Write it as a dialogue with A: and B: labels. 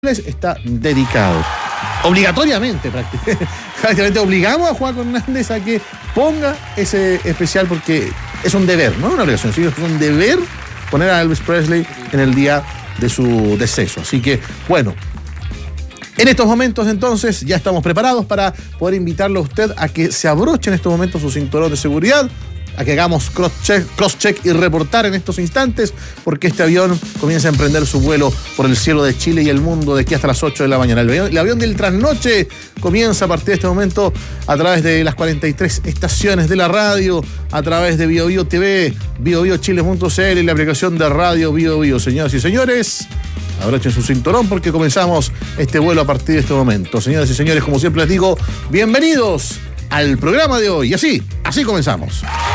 A: está dedicado. Obligatoriamente, prácticamente obligamos a Juaco Hernández a que ponga ese especial porque es un deber, no una obligación, sino es un deber poner a Elvis Presley en el día de su deceso. Así que, bueno, en estos momentos entonces ya estamos preparados para poder invitarlo a usted a que se abroche en estos momentos su cinturón de seguridad, a que hagamos cross-check y reportar en estos instantes, porque este avión comienza a emprender su vuelo por el cielo de Chile y el mundo de aquí hasta las 8 de la mañana. El avión del trasnoche comienza a partir de este momento a través de las 43 estaciones de la radio, a través de BioBio TV, BioBioChile.cl y la aplicación de radio BioBio. Señoras y señores, abrochen su cinturón porque comenzamos este vuelo a partir de este momento. Señoras y señores, como siempre les digo, bienvenidos al programa de hoy. Y así comenzamos.